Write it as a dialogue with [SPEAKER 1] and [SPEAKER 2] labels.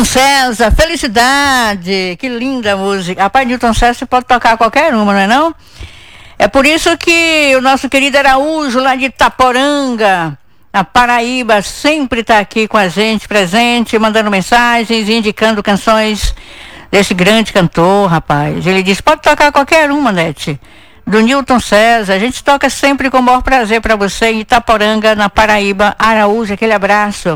[SPEAKER 1] Newton César, Felicidade, que linda música. Rapaz, Newton César você pode tocar qualquer uma, não é não? É por isso que o nosso querido Araújo, lá de Itaporanga, na Paraíba, sempre está aqui com a gente, presente, mandando mensagens, indicando canções desse grande cantor, rapaz. Ele diz, pode tocar qualquer uma, Nete, do Newton César. A gente toca sempre com o maior prazer para você em Itaporanga, na Paraíba. Araújo, aquele abraço.